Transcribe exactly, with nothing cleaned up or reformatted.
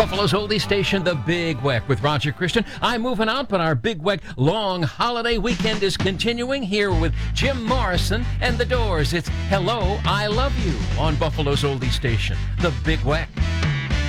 Buffalo's oldie station, The Big Weck with Roger Christian. I'm moving out, but our Big Weck long holiday weekend is continuing here with Jim Morrison and The Doors. It's Hello, I Love You on Buffalo's oldie station, The Big Weck.